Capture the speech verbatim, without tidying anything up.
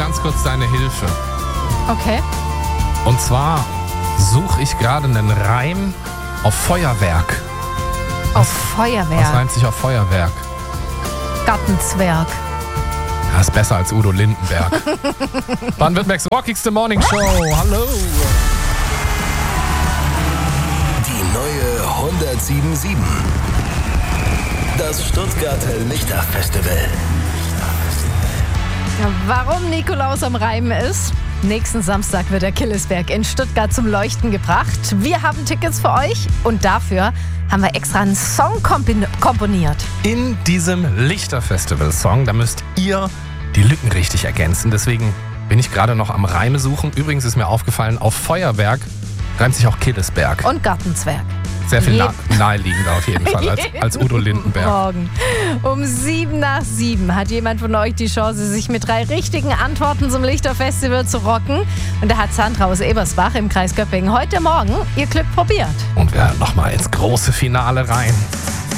ganz kurz deine Hilfe. Okay. Und zwar suche ich gerade einen Reim auf Feuerwerk. Auf Was Feuerwerk. reimt sich auf Feuerwerk? Gartenzwerg. Das ist besser als Udo Lindenberg. Baden-Württembergs rockigste Morning Show. Hallo. Die neue hundertsieben Komma sieben. Das Stuttgarter Lichterfestival. Warum Nikolaus am Reimen ist? Nächsten Samstag wird der Killesberg in Stuttgart zum Leuchten gebracht. Wir haben Tickets für euch und dafür haben wir extra einen Song kompon- komponiert. In diesem Lichterfestival-Song, da müsst ihr die Lücken richtig ergänzen. Deswegen bin ich gerade noch am Reime suchen. Übrigens ist mir aufgefallen, auf Feuerwerk reimt sich auch Killesberg. Und Gartenzwerg. Sehr viel Je- na- naheliegender auf jeden Fall als, als Udo Lindenberg. Morgen. Um sieben nach sieben hat jemand von euch die Chance, sich mit drei richtigen Antworten zum Lichterfestival zu rocken. Und da hat Sandra aus Ebersbach im Kreis Göppingen heute Morgen ihr Glück probiert. Und wir hören nochmal ins große Finale rein.